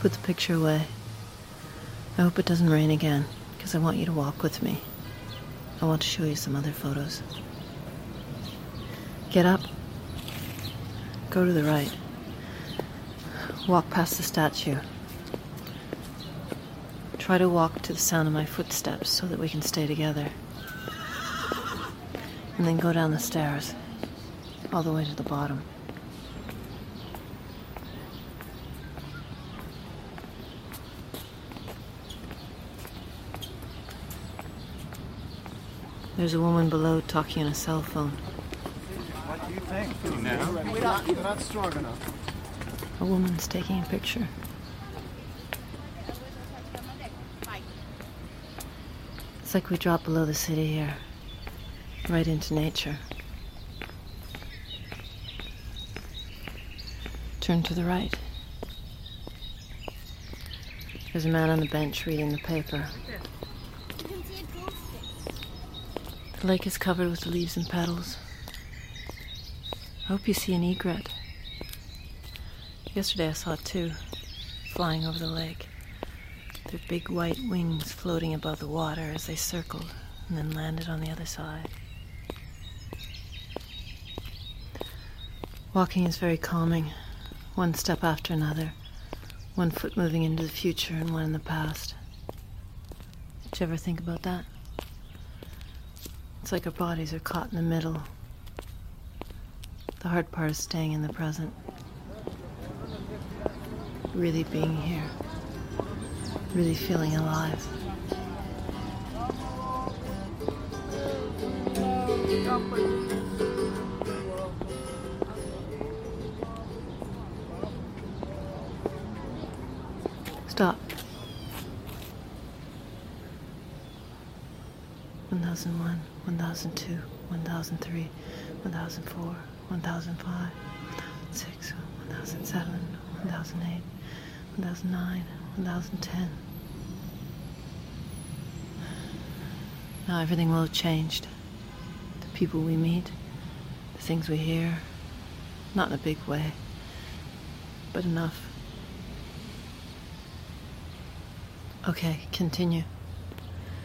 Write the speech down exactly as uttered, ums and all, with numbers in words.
Put the picture away. I hope it doesn't rain again, because I want you to walk with me. I want to show you some other photos. Get up. Go to the right. Walk past the statue. Try to walk to the sound of my footsteps so that we can stay together. And then go down the stairs, all the way to the bottom. There's a woman below talking on a cell phone. What do you think? No. We're not, we're not strong enough. A woman's taking a picture. It's like we drop below the city here, right into nature. Turn to the right. There's a man on the bench reading the paper. The lake is covered with leaves and petals. I hope you see an egret. Yesterday I saw two, flying over the lake. Their big white wings floating above the water as they circled and then landed on the other side. Walking is very calming, one step after another, one foot moving into the future and one in the past. Did you ever think about that? It's like our bodies are caught in the middle. The hard part is staying in the present. Really being here. Really feeling alive. Stop. one thousand one, one thousand two, one thousand three, one thousand four, one thousand five, one thousand six, one thousand seven, one thousand eight, one thousand nine, one thousand ten. Now everything will have changed. The people we meet, the things we hear, not in a big way, but enough. Okay, continue.